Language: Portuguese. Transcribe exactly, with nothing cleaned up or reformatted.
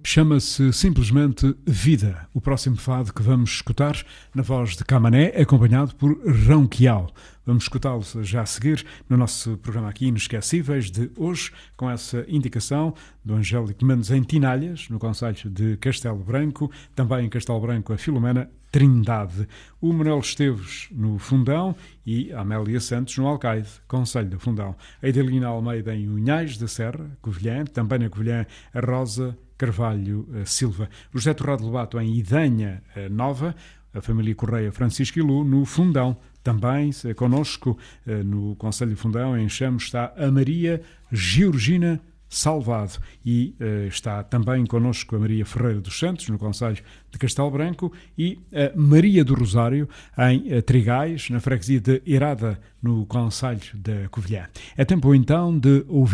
chama-se simplesmente Vida. O próximo fado que vamos escutar na voz de Camané, acompanhado por Ronquial. Vamos escutá-lo já a seguir no nosso programa aqui Inesquecíveis de hoje, com essa indicação do Angélico Mendes em Tinalhas, no concelho de Castelo Branco, também em Castelo Branco a Filomena Trindade, o Manuel Esteves no Fundão e a Amélia Santos no Alcaide, concelho do Fundão, a Edelina Almeida em Unhais da Serra, Covilhã, também na Covilhã a Rosa Carvalho Silva, o José Torrado Lobato em Idanha Nova, a família Correia Francisco e Lu no Fundão. Também connosco no Conselho de Fundão, em Chamos, está a Maria Georgina Salvado e uh, está também connosco a Maria Ferreira dos Santos, no Conselho de Castelo Branco, e a Maria do Rosário, em uh, Trigais, na freguesia de Irada, no Conselho da Covilhã. É tempo então de ouvir